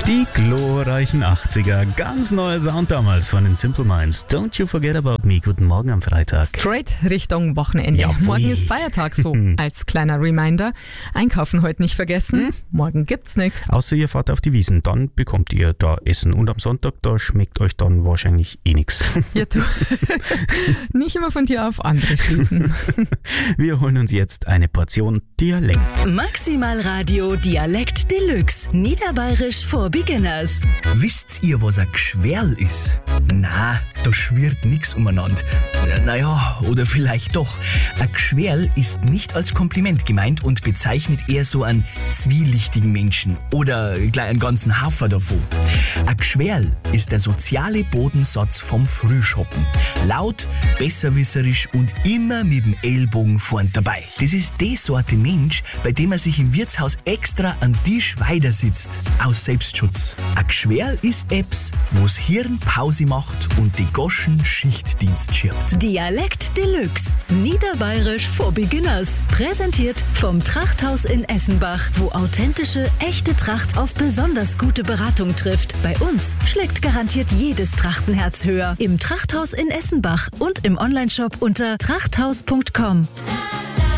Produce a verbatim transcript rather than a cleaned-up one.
Die glorreichen achtziger, ganz neuer Sound damals von den Simple Minds. Don't you forget about me. Guten Morgen am Freitag. Straight Richtung Wochenende. Jawohl. Morgen ist Feiertag, so als kleiner Reminder. Einkaufen heute nicht vergessen. Hm? Morgen gibt's nichts. Außer ihr fahrt auf die Wiesen, dann bekommt ihr da Essen. Und am Sonntag, da schmeckt euch dann wahrscheinlich eh nichts. Ja, du. Nicht immer von dir auf andere schließen. Wir holen uns jetzt eine Portion Dialekt. Maximal Radio Dialekt Deluxe. Niederbayerisch for Beginners. Wisst ihr, was ein Gschwerl ist? Na, da schwirrt nix umeinander. Naja, oder vielleicht doch. Ein Gschwerl ist nicht als Kompliment gemeint und bezeichnet eher so einen zwielichtigen Menschen oder gleich einen ganzen Haufen davon. Ein Gschwerl ist der soziale Bodensatz vom Frühschoppen. Laut, besserwisserisch und immer mit dem Ellbogen vorn dabei. Das ist die Sorte Mensch, bei dem man sich im Wirtshaus extra am Tisch weiter sitzt. Aus Selbstschutz. Ein Gschwerl ist Apps, wo's Hirn Pause macht und die Goschen Schichtdienst schirbt. Dialekt Deluxe. Niederbayerisch for Beginners. Präsentiert vom Trachthaus in Essenbach, wo authentische, echte Tracht auf besonders gute Beratung trifft. Bei uns schlägt garantiert jedes Trachtenherz höher. Im Trachthaus in Essenbach und im Onlineshop unter trachthaus punkt com.